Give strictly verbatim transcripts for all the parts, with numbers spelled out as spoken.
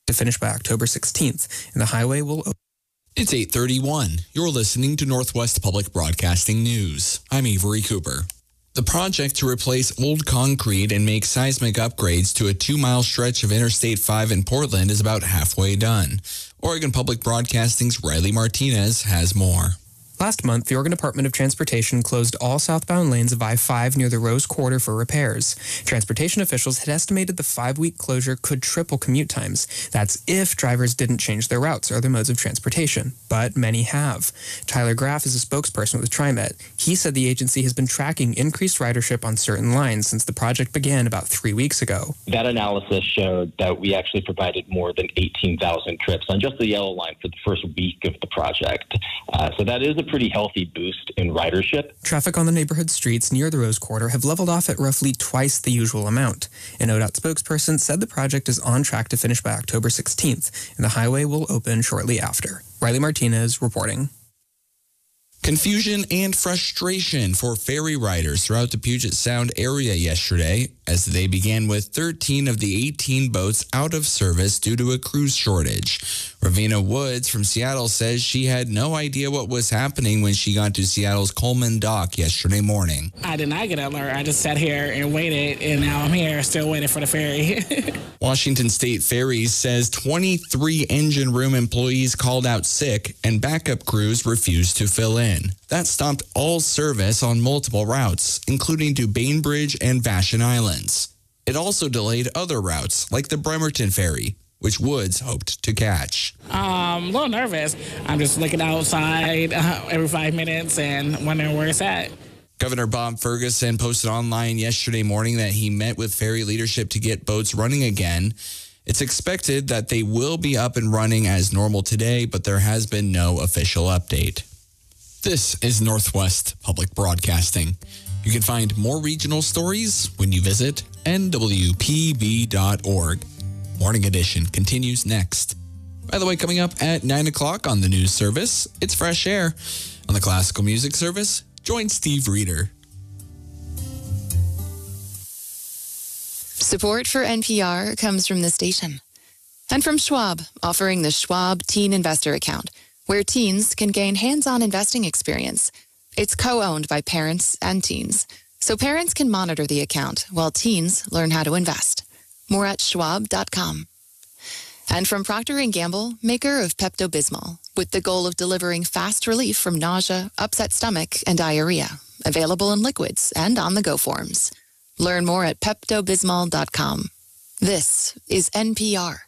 to finish by October sixteenth, and the highway will open. It's eight thirty-one. You're listening to Northwest Public Broadcasting News. I'm Avery Cooper. The project to replace old concrete and make seismic upgrades to a two-mile stretch of Interstate five in Portland is about halfway done. Oregon Public Broadcasting's Riley Martinez has more. Last month, the Oregon Department of Transportation closed all southbound lanes of I five near the Rose Quarter for repairs. Transportation officials had estimated the five-week closure could triple commute times. That's if drivers didn't change their routes or other modes of transportation, but many have. Tyler Graff is a spokesperson with TriMet. He said the agency has been tracking increased ridership on certain lines since the project began about three weeks ago. That analysis showed that we actually provided more than eighteen thousand trips on just the yellow line for the first week of the project. Uh, so that is a pretty healthy boost in ridership. Traffic on the neighborhood streets near the Rose Quarter have leveled off at roughly twice the usual amount. An O D O T spokesperson said the project is on track to finish by October sixteenth, and the highway will open shortly after. Riley Martinez reporting. Confusion and frustration for ferry riders throughout the Puget Sound area yesterday as they began with thirteen of the eighteen boats out of service due to a cruise shortage. Ravina Woods from Seattle says she had no idea what was happening when she got to Seattle's Coleman Dock yesterday morning. I did not get an alert. I just sat here and waited, and now I'm here still waiting for the ferry. Washington State Ferries says twenty-three engine room employees called out sick and backup crews refused to fill in. That stopped all service on multiple routes, including to Bainbridge and Vashon Islands. It also delayed other routes, like the Bremerton Ferry, which Woods hoped to catch. Um, a little nervous. I'm just looking outside uh, every five minutes and wondering where it's at. Governor Bob Ferguson posted online yesterday morning that he met with ferry leadership to get boats running again. It's expected that they will be up and running as normal today, but there has been no official update. This is Northwest Public Broadcasting. You can find more regional stories when you visit N W P B dot org. Morning Edition continues next. By the way, coming up at nine o'clock on the news service, it's Fresh Air. On the classical music service, join Steve Reeder. Support for N P R comes from the station and from Schwab, offering the Schwab Teen Investor Account, where teens can gain hands-on investing experience. It's co-owned by parents and teens, so parents can monitor the account while teens learn how to invest. More at schwab dot com. And from Procter and Gamble, maker of Pepto-Bismol, with the goal of delivering fast relief from nausea, upset stomach, and diarrhea. Available in liquids and on-the-go forms. Learn more at Pepto Bismol dot com. This is N P R.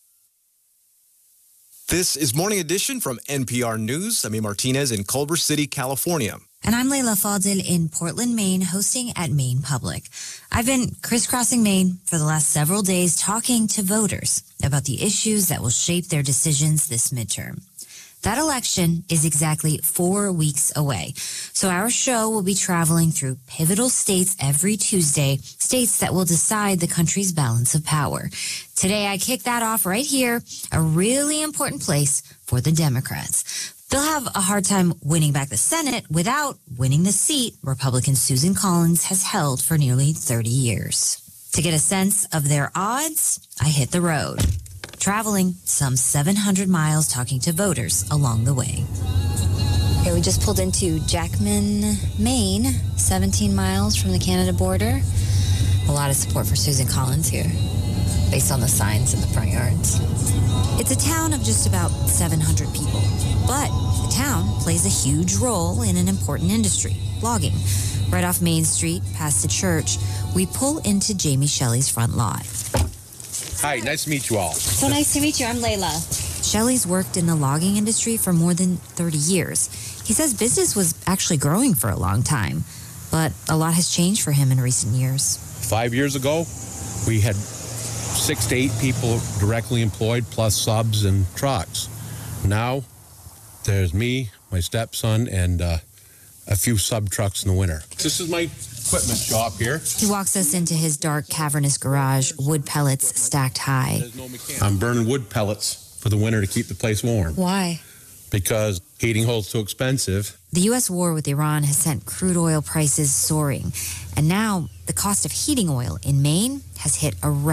This is Morning Edition from N P R News. I'm A. Martinez in Culver City, California. And I'm Layla Fadil in Portland, Maine, hosting at Maine Public. I've been crisscrossing Maine for the last several days talking to voters about the issues that will shape their decisions this midterm. That election is exactly four weeks away. So our show will be traveling through pivotal states every Tuesday, states that will decide the country's balance of power. Today, I kick that off right here, a really important place for the Democrats. They'll have a hard time winning back the Senate without winning the seat Republican Susan Collins has held for nearly thirty years. To get a sense of their odds, I hit the road, traveling some seven hundred miles talking to voters along the way. Okay, we just pulled into Jackman, Maine, seventeen miles from the Canada border. A lot of support for Susan Collins here, based on the signs in the front yards. It's a town of just about seven hundred people, but the town plays a huge role in an important industry, logging. Right off Main Street, past the church, we pull into Jamie Shelley's front lot. Hi, nice to meet you all. So nice to meet you. I'm Layla. Shelley's worked in the logging industry for more than thirty years. He says business was actually growing for a long time, but a lot has changed for him in recent years. Five years ago, we had six to eight people directly employed, plus subs and trucks. Now, there's me, my stepson, and uh, a few sub trucks in the winter. This is my equipment shop here. He walks us into his dark, cavernous garage, wood pellets stacked high. I'm burning wood pellets for the winter to keep the place warm. Why? Because heating oil's too expensive. The U S war with Iran has sent crude oil prices soaring, and now the cost of heating oil in Maine has hit a record.